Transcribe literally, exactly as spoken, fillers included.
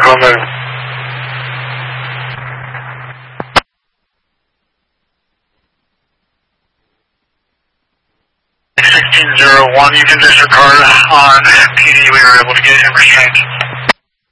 Affirmative. sixteen zero one, you can disregard on P D. We were able to get him restrained.